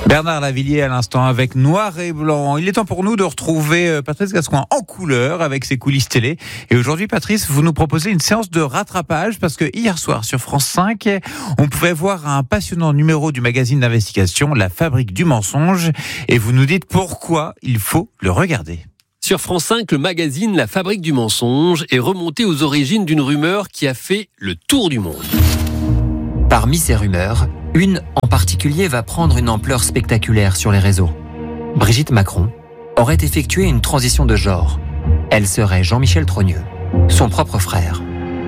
Bernard Lavilliers à l'instant avec Noir et Blanc. Il est temps pour nous de retrouver Patrice Gascoigne en couleur avec ses coulisses télé. Et aujourd'hui, Patrice, vous nous proposez une séance de rattrapage parce que hier soir sur France 5, on pouvait voir un passionnant numéro du magazine d'investigation La Fabrique du mensonge. Et vous nous dites pourquoi il faut le regarder. Sur France 5, le magazine La Fabrique du mensonge est remonté aux origines d'une rumeur qui a fait le tour du monde. Parmi ces rumeurs, une en particulier va prendre une ampleur spectaculaire sur les réseaux. Brigitte Macron aurait effectué une transition de genre. Elle serait Jean-Michel Trogneux, son propre frère.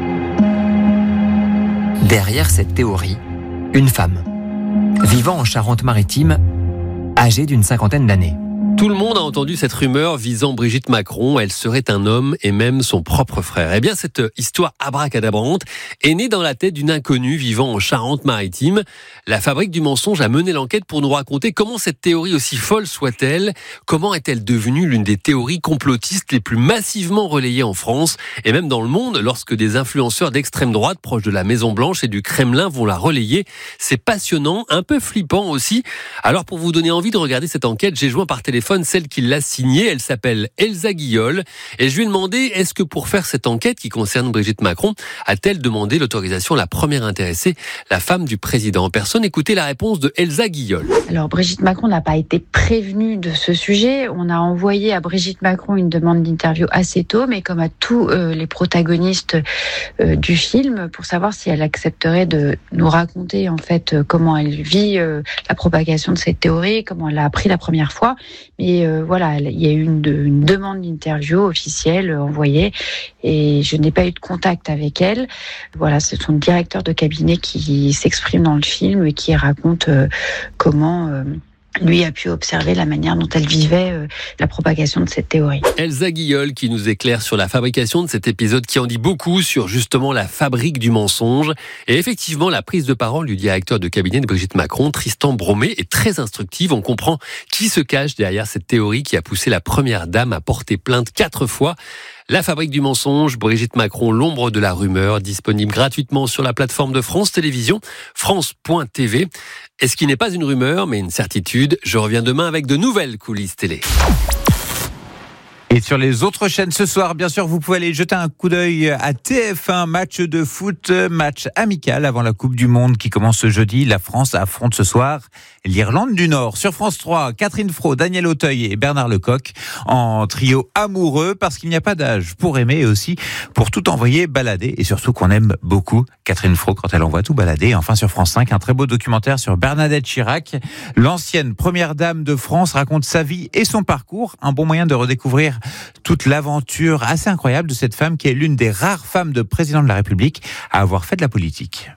Derrière cette théorie, une femme, vivant en Charente-Maritime, âgée d'une 50aine d'années. Tout le monde a entendu cette rumeur visant Brigitte Macron. Elle serait un homme et même son propre frère. Eh bien, cette histoire abracadabrante est née dans la tête d'une inconnue vivant en Charente-Maritime. La Fabrique du mensonge a mené l'enquête pour nous raconter comment cette théorie, aussi folle soit-elle, comment est-elle devenue l'une des théories complotistes les plus massivement relayées en France et même dans le monde lorsque des influenceurs d'extrême droite proches de la Maison-Blanche et du Kremlin vont la relayer. C'est passionnant, un peu flippant aussi. Alors, pour vous donner envie de regarder cette enquête, j'ai joint par téléphone celle qui l'a signée. Elle s'appelle Elsa Guillol et je lui ai demandé est-ce que pour faire cette enquête qui concerne Brigitte Macron, a-t-elle demandé l'autorisation à la première intéressée, la femme du président en personne? Écoutez la réponse de Elsa Guillol. Alors Brigitte Macron n'a pas été prévenue de ce sujet. On a envoyé à Brigitte Macron une demande d'interview assez tôt, mais comme à tous les protagonistes du film, pour savoir si elle accepterait de nous raconter en fait comment elle vit la propagation de cette théorie, comment elle l'a appris la première fois. Mais voilà, il y a eu une demande d'interview officielle envoyée et je n'ai pas eu de contact avec elle. Voilà, c'est son directeur de cabinet qui s'exprime dans le film et qui raconte comment lui a pu observer la manière dont elle vivait la propagation de cette théorie. Elsa Guillol qui nous éclaire sur la fabrication de cet épisode qui en dit beaucoup sur justement la fabrique du mensonge. Et effectivement, la prise de parole du directeur de cabinet de Brigitte Macron, Tristan Bromet, est très instructive. On comprend qui se cache derrière cette théorie qui a poussé la première dame à porter plainte 4 fois. La Fabrique du mensonge, Brigitte Macron, l'ombre de la rumeur, disponible gratuitement sur la plateforme de France Télévisions, France.tv. Et ce qui n'est pas une rumeur, mais une certitude, je reviens demain avec de nouvelles coulisses télé. Et sur les autres chaînes ce soir, bien sûr, vous pouvez aller jeter un coup d'œil à TF1, match de foot, match amical avant la Coupe du Monde qui commence ce jeudi. La France affronte ce soir l'Irlande du Nord. Sur France 3, Catherine Fro, Daniel Auteuil et Bernard Lecoq en trio amoureux parce qu'il n'y a pas d'âge pour aimer et aussi pour tout envoyer balader et surtout qu'on aime beaucoup Catherine Fro quand elle envoie tout balader. Enfin sur France 5, un très beau documentaire sur Bernadette Chirac. L'ancienne première dame de France raconte sa vie et son parcours. Un bon moyen de redécouvrir toute l'aventure assez incroyable de cette femme qui est l'une des rares femmes de président de la République à avoir fait de la politique.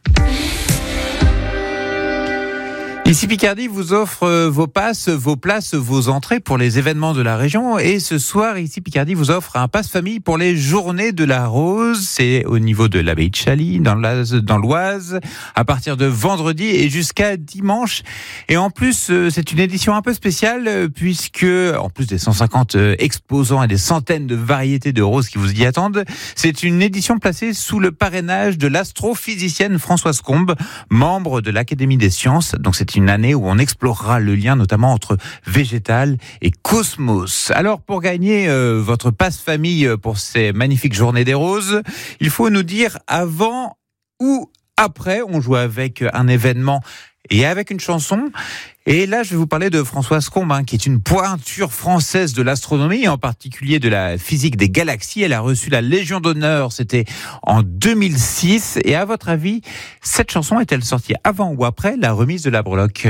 Ici Picardie vous offre vos passes, vos places, vos entrées pour les événements de la région. Et ce soir, ici Picardie vous offre un passe-famille pour les Journées de la Rose. C'est au niveau de l'abbaye de Chaly, dans l'Oise, à partir de vendredi et jusqu'à dimanche. Et en plus, c'est une édition un peu spéciale puisque, en plus des 150 exposants et des centaines de variétés de roses qui vous y attendent, c'est une édition placée sous le parrainage de l'astrophysicienne Françoise Combe, membre de l'Académie des sciences. Donc c'est une année où on explorera le lien notamment entre végétal et cosmos. Alors pour gagner votre passe-famille pour ces magnifiques Journées des Roses, il faut nous dire avant ou après. On joue avec un événement et avec une chanson. Et là, je vais vous parler de Françoise Combe, qui est une pointure française de l'astronomie, en particulier de la physique des galaxies. Elle a reçu la Légion d'honneur, c'était en 2006. Et à votre avis, cette chanson est-elle sortie avant ou après la remise de la breloque ?